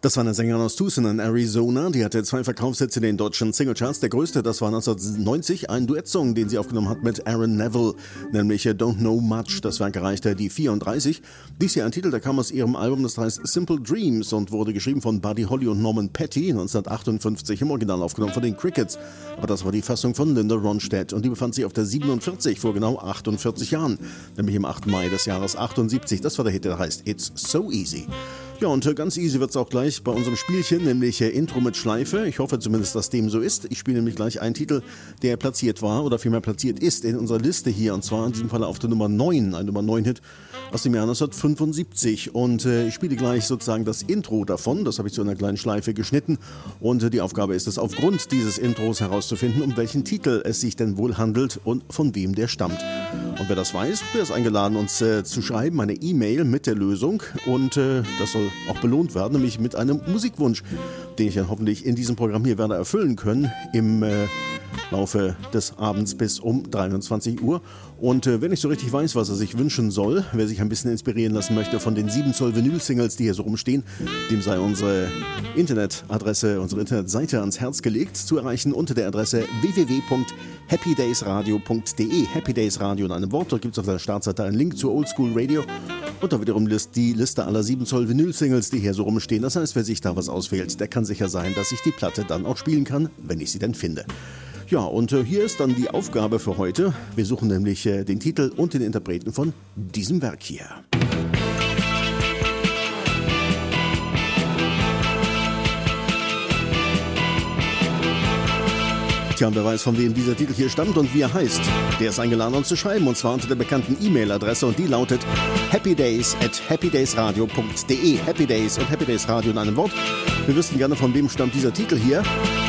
Das war eine Sängerin aus Tucson in Arizona, die hatte 2 Verkaufshits in den deutschen Singlecharts. Der größte, das war 1990, ein Duettsong, den sie aufgenommen hat mit Aaron Neville, nämlich Don't Know Much. Das Werk erreichte die 34. Dies hier ein Titel, der kam aus ihrem Album, das heißt Simple Dreams und wurde geschrieben von Buddy Holly und Norman Petty, 1958 im Original aufgenommen von den Crickets. Aber das war die Fassung von Linda Ronstadt und die befand sich auf der 47 vor genau 48 Jahren, nämlich im 8. Mai des Jahres 78. Das war der Hit, der heißt It's So Easy. Ja, und ganz easy wird es auch gleich bei unserem Spielchen, nämlich Intro mit Schleife. Ich hoffe zumindest, dass dem so ist. Ich spiele nämlich gleich einen Titel, der platziert war oder vielmehr platziert ist in unserer Liste hier. Und zwar in diesem Fall auf der Nummer 9, ein Nummer 9-Hit aus dem Jahr 1975. Und ich spiele gleich sozusagen das Intro davon. Das habe ich zu einer kleinen Schleife geschnitten. Und die Aufgabe ist es, aufgrund dieses Intros herauszufinden, um welchen Titel es sich denn wohl handelt und von wem der stammt. Und wer das weiß, der ist eingeladen, uns zu schreiben, eine E-Mail mit der Lösung. Und das soll auch belohnt werden, nämlich mit einem Musikwunsch, den ich dann hoffentlich in diesem Programm hier werde erfüllen können im Laufe des Abends bis um 23 Uhr. Und wenn ich so richtig weiß, was er sich wünschen soll, wer sich ein bisschen inspirieren lassen möchte von den 7 Zoll Vinyl-Singles, die hier so rumstehen, dem sei unsere Internetadresse, unsere Internetseite ans Herz gelegt, zu erreichen unter der Adresse www.happydaysradio.de. Happy Days Radio in einem Wort. Dort gibt es auf der Startseite einen Link zur Oldschool Radio und da wiederum die Liste aller 7 Zoll Vinyl-Singles, die hier so rumstehen. Das heißt, wer sich da was auswählt, der kann sicher sein, dass ich die Platte dann auch spielen kann, wenn ich sie denn finde. Ja, und hier ist dann die Aufgabe für heute. Wir suchen nämlich den Titel und den Interpreten von diesem Werk hier. Tja, und wer weiß, von wem dieser Titel hier stammt und wie er heißt, der ist eingeladen, uns zu schreiben, und zwar unter der bekannten E-Mail-Adresse, und die lautet happydays@happydaysradio.de. Happy Days und Happy Days Radio in einem Wort. Wir wüssten gerne, von wem stammt dieser Titel hier.